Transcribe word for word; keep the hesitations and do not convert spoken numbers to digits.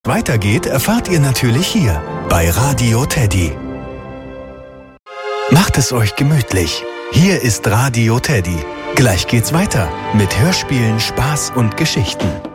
Weitergeht, erfahrt ihr natürlich hier bei Radio Teddy. Macht es euch gemütlich. Hier ist Radio Teddy. Gleich geht's weiter mit Hörspielen, Spaß und Geschichten.